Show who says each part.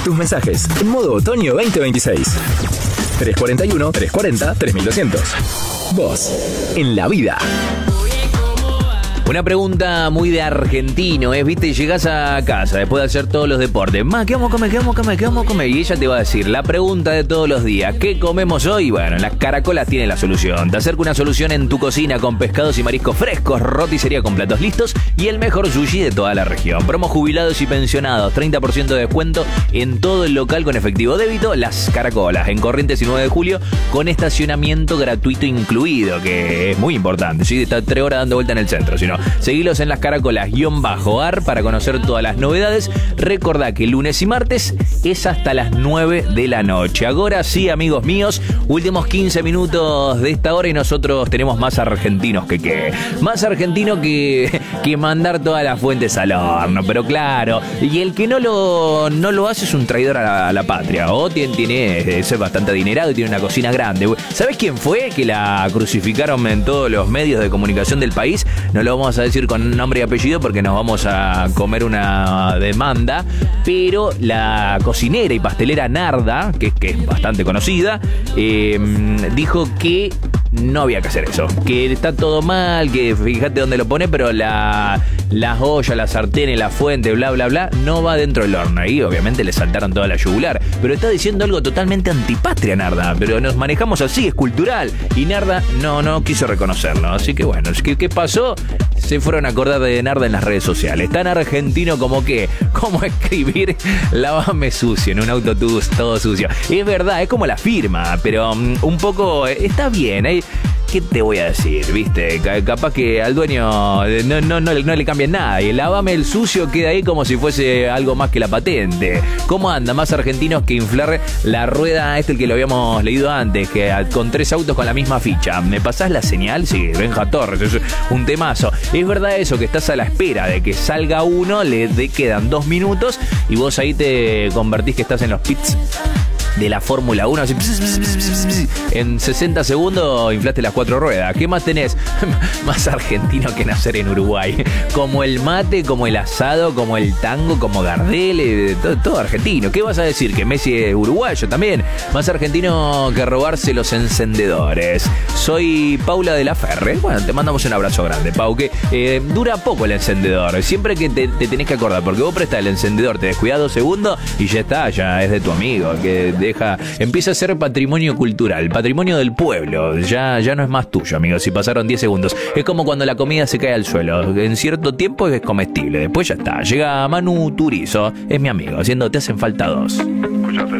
Speaker 1: tus mensajes en modo otoño 2026. 341-340-3200. Vos, en la vida.
Speaker 2: Una pregunta muy de argentino, ¿viste? Llegás a casa después de hacer todos los deportes. ¿Qué vamos a comer? ¿Qué vamos a comer? ¿Qué vamos a comer? Y ella te va a decir, la pregunta de todos los días, ¿qué comemos hoy? Bueno, las caracolas tienen la solución. Te acerco una solución en tu cocina con pescados y mariscos frescos, roticería con platos listos y el mejor sushi de toda la región. Promo jubilados y pensionados, 30% de descuento en todo el local con efectivo débito. Las Caracolas, en Corrientes y 9 de julio, con estacionamiento gratuito incluido, que es muy importante, ¿sí? Está 3 horas dando vuelta en el centro, si no. Seguilos en las Caracolas-ar para conocer todas las novedades. Recordá que lunes y martes es hasta las 9 de la noche. Ahora sí, amigos míos, últimos 15 minutos de esta hora y nosotros tenemos más argentinos que más argentino que mandar todas las fuentes al horno, pero claro, y el que no lo hace es un traidor a la patria, o es bastante adinerado y tiene una cocina grande. ¿Sabés quién fue que la crucificaron en todos los medios de comunicación del país? No lo vamos a decir con nombre y apellido porque nos vamos a comer una demanda, pero la cocinera y pastelera Narda, que es bastante conocida, dijo que no había que hacer eso, que está todo mal, que fíjate dónde lo pone, pero las ollas, las sartenes, la fuente, bla, bla, bla, no va dentro del horno. Y obviamente le saltaron toda la yugular. Pero está diciendo algo totalmente antipatria, Narda. Pero nos manejamos así, es cultural. Y Narda no quiso reconocerlo. Así que bueno, ¿qué pasó? Se fueron a acordar de Narda en las redes sociales. Tan argentino como que, como escribir lavame sucio en un auto todo sucio. Es verdad, es como la firma, pero un poco está bien, ¿Qué te voy a decir? ¿Viste? Capaz que al dueño no le cambien nada. Y el lavame el sucio queda ahí como si fuese algo más que la patente. ¿Cómo anda? Más argentinos que inflar la rueda, el que lo habíamos leído antes, que con 3 autos con la misma ficha. ¿Me pasás la señal? Sí, Benja Torres, es un temazo. Es verdad eso, que estás a la espera de que salga uno, le quedan 2 minutos y vos ahí te convertís que estás en los pits de la Fórmula 1, así, en 60 segundos inflaste las 4 ruedas. ¿Qué más tenés? Más argentino que nacer en Uruguay. Como el mate, como el asado, como el tango, como Gardel, todo argentino. ¿Qué vas a decir? ¿Que Messi es uruguayo también? Más argentino que robarse los encendedores. Soy Paula de la Ferre. Bueno, te mandamos un abrazo grande, Pau, que dura poco el encendedor. Siempre que te tenés que acordar, porque vos prestás el encendedor, te descuidás 2 segundos y ya está, ya es de tu amigo, que empieza a ser patrimonio cultural, patrimonio del pueblo, ya no es más tuyo, amigo, si pasaron 10 segundos. Es como cuando la comida se cae al suelo, en cierto tiempo es comestible, después ya está. Llega Manu Turizo, es mi amigo, haciendo Te hacen falta 2.